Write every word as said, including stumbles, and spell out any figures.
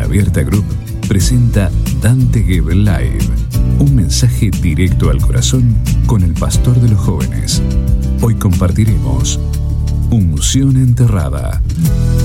Abierta Group presenta Dante Gebel Live, un mensaje directo al corazón con el pastor de los jóvenes. Hoy compartiremos Unción Enterrada.